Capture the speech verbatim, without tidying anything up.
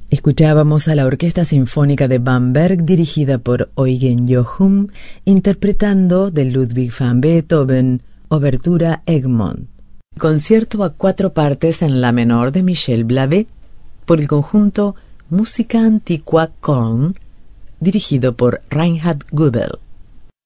Escuchábamos a la Orquesta Sinfónica de Bamberg dirigida por Eugen Jochum interpretando de Ludwig van Beethoven Obertura Egmont, concierto a cuatro partes en la menor de Michel Blavet por el conjunto Musica Antiqua Köln dirigido por Reinhard Goebel.